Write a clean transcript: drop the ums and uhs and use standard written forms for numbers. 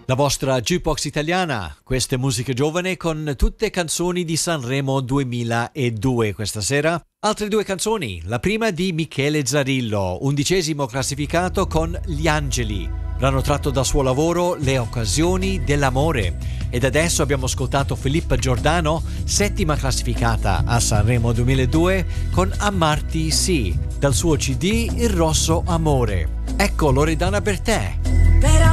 La vostra Jukebox italiana, queste musiche giovane con tutte canzoni di Sanremo 2002 questa sera. Altre due canzoni, la prima di Michele Zarillo, 11° classificato con Gli Angeli, brano tratto dal suo lavoro Le occasioni dell'amore. Ed adesso abbiamo ascoltato Filippa Giordano, 7ª classificata a Sanremo 2002 con Amarti sì, dal suo CD Il rosso amore. Ecco Loredana Bertè.